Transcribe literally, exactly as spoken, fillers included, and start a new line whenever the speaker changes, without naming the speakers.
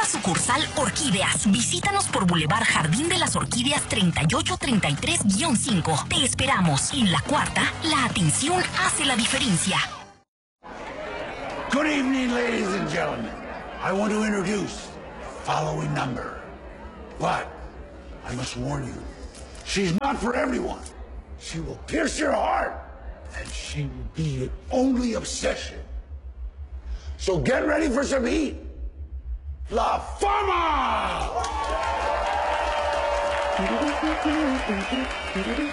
nueva sucursal Orquídeas. Visítanos por Boulevard Jardín de las Orquídeas treinta y ocho treinta y tres guión cinco. Te esperamos. En la cuarta, la atención hace la diferencia.
Good evening, ladies and gentlemen. I want to introduce following number. But I must warn you, she's not for everyone. She will pierce your heart, and she will be your only obsession. So get ready for some heat. La Fama!